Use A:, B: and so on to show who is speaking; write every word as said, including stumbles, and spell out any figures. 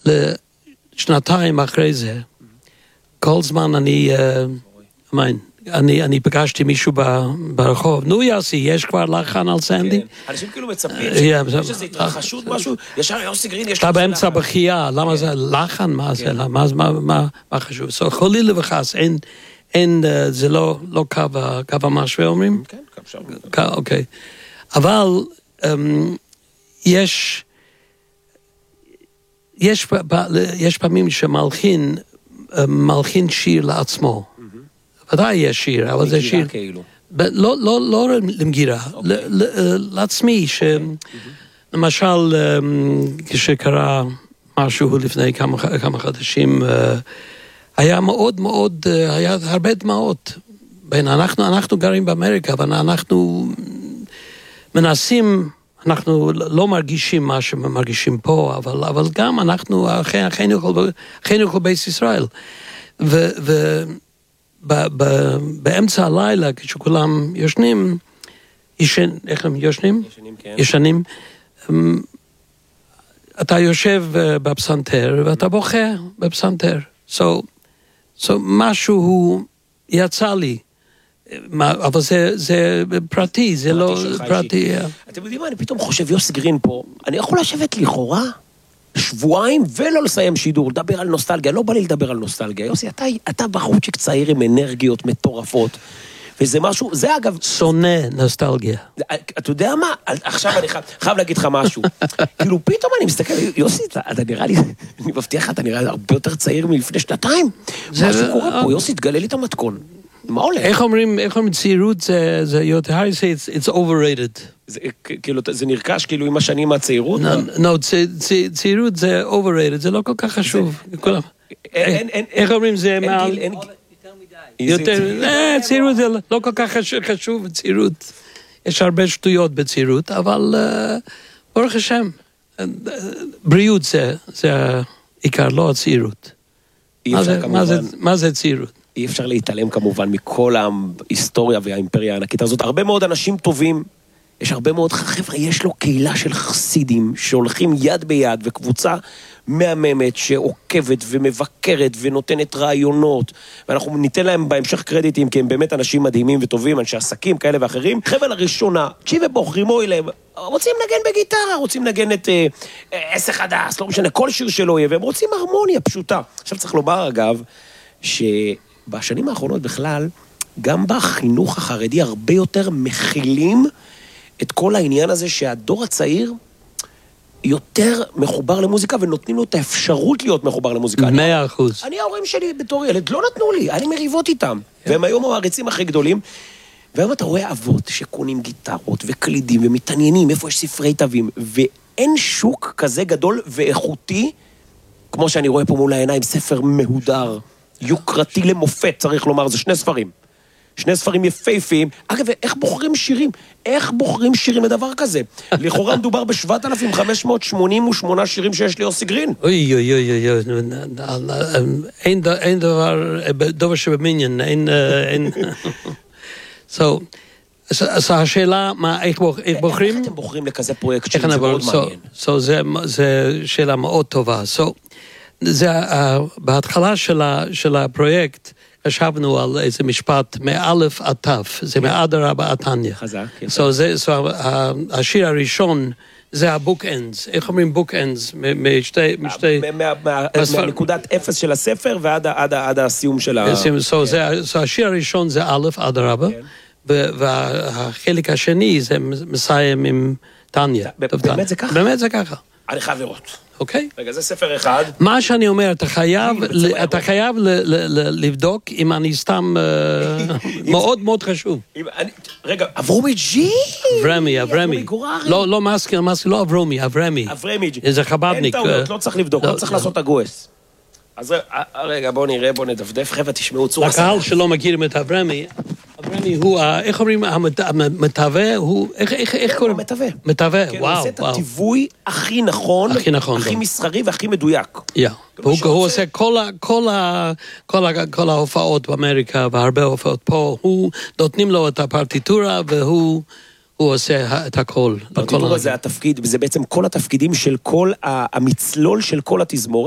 A: לשנתיים אחרי זה, כל זמן אני, אמן, אני, אני פגשתי מישהו ברחוב, נו יוסי, יש כבר לחן על סנדי?
B: אנשים כאילו מצפים, יש איזו התרחשות משהו, ישר יוסי גרין, יש...
A: אתה באמצע בחייה, למה זה לחן? מה זה? מה חשוב? חלילה וחס, אין, זה לא קו המשווה אומרים?
B: כן, קו שם.
A: אוקיי. אבל יש, יש פעמים שמלחין, מלחין שיר לעצמו. ודאי יש שיר, אבל זה שיר... לא, לא, לא למגירה, לעצמי, שלמשל, כשקרה משהו לפני כמה חודשים, היה מאוד מאוד, היה הרבה דמעות. אנחנו, אנחנו גרים באמריקה, אבל אנחנו מנסים, אנחנו לא מרגישים מה שמרגישים פה, אבל, אבל גם אנחנו, אחינו בית ישראל. ו... ו באמצע הלילה, כשכולם ישנים, ישן, איך הם ישנים?
B: ישנים, כן.
A: ישנים. אתה יושב בפסנתר, ואתה בוכה בפסנתר. So, so משהו יצא לי. אבל זה, זה פרטי, זה לא פרטי.
B: אתם יודעים מה, אני פתאום חושב, יוסי גרין פה, אני יכול לשבת לכאורה שבועיים ולא לסיים שידור, לדבר על נוסטלגיה, לא בא לי לדבר על נוסטלגיה. יוסי, אתה, אתה בחורצ'יק צעיר עם אנרגיות מטורפות, וזה משהו, זה אגב...
A: שונא נוסטלגיה.
B: אתה יודע מה? עכשיו אני חייב, חייב להגיד לך משהו. כאילו פתאום אני מסתכל, יוסי, אתה, אתה נראה לי, אני מבטיח, אתה נראה הרבה יותר צעיר מלפני שנתיים. משהו קורה פה, יוסי, תגלה לי את המתכון. מה הולך?
A: איך אומרים, איך אומרים, צעירות זה, זה, יותר, how you say it's, it's overrated.
B: זה, כאילו, זה נרכש כאילו עם השנים מהצעירות?
A: No, צעירות זה overrated, זה לא כל כך חשוב. איך אומרים זה מעל... יותר, צעירות זה לא כל כך חשוב, צעירות. יש הרבה שטויות בצעירות, אבל ברוך השם, בריאות זה העיקר, לא הצעירות. מה זה צעירות?
B: אי אפשר להתעלם כמובן מכל ההיסטוריה והאימפריה הענקית הזאת. הרבה מאוד אנשים טובים, יש הרבה מאוד חבר'ה, יש לו קהילה של חסידים שהולכים יד ביד וקבוצה מהממת שעוקבת ומבקרת ונותנת רעיונות, ואנחנו ניתן להם בהמשך קרדיטים כי הם באמת אנשים מדהימים וטובים, אנשי עסקים כאלה ואחרים. חבר'ה לראשונה, תשיבי בוחרים אליהם, רוצים לנגן בגיטרה, רוצים לנגן את עשר חדש, לא משנה, כל שיר שלא יהיה, והם רוצים הרמוניה פשוטה. עכשיו צריך לומר אגב, שבשנים האחרונות בכלל, גם בחינוך החרדי הרבה יותר מכילים את כל העניין הזה שהדור הצעיר יותר מחובר למוזיקה, ונותנים לו את האפשרות להיות מחובר למוזיקה.
A: מאה אחוז.
B: אני, ההורים שלי בתור ילד, לא נתנו לי, אני מריבות איתם. והם היום המעריצים הכי גדולים. והיום אתה רואה אבות שקונים גיטרות וקלידים ומתעניינים, איפה יש ספרי תווים, ואין שוק כזה גדול ואיכותי, כמו שאני רואה פה מול העיניים, ספר מהודר, יוקרתי למופת, צריך לומר, זה שני ספרים. שני ספרים יפהפיים. אגב, איך בוחרים שירים? איך בוחרים שירים לדבר כזה? לכאורה מדובר ב-שבעת אלפים חמש מאות שמונים ושמונה שירים שיש לי יוסי גרין.
A: אוי, אוי, אוי, אוי, אין דבר, דבר שבמיניון, אין... So, אז השאלה, מה, איך בוחרים?
B: איך אתם בוחרים לכזה פרויקט שזה מאוד מעניין?
A: So, זה שאלה מאוד טובה. So, זה בהתחלה של הפרויקט, חשבנו על איזה משפט מאלף עד תף, זה מאדרבה עד תניא.
B: חזק,
A: יפה. So, זה, so, השיר הראשון, זה הבוק אנדס. איך אומרים בוק אנדס? משתי...
B: מהנקודת אפס של הספר ועד הסיום של ה...
A: So, השיר הראשון זה אלף אדרבה, והחלק השני זה מסיים עם תניא.
B: באמת זה ככה?
A: באמת זה ככה.
B: אני חייב לראות.
A: אוקיי?
B: רגע, זה ספר אחד.
A: מה שאני אומר, אתה חייב, אתה חייב לבדוק אם אני סתם מאוד מאוד חשוב.
B: רגע, אברומי ג'י!
A: אברמי, אברמי. לא, לא מסקר, מסקר, לא אברומי, אברמי.
B: אברמי ג'י.
A: זה חבדניק.
B: אין טעויות, לא צריך לבדוק, לא צריך לעשות הגוס. אז רגע, בוא נראה, בוא נדפדף, חבר'ה, תשמעו צורה.
A: הקהל שלא מכירים את אברמי, אברמי הוא, איך אומרים, המתווה, הוא, איך קוראים?
B: מתווה.
A: מתווה, וואו, וואו.
B: הוא עושה את הטיווי הכי נכון,
A: הכי נכון,
B: הכי מסחרי והכי מדויק.
A: יא, הוא עושה כל ההופעות באמריקה, והרבה הופעות פה, הוא נותנים לו את הפרטיטורה, והוא עושה את הכל.
B: פרטיטורה זה התפקיד, וזה בעצם כל התפקידים של כל המצלול של כל התזמורת.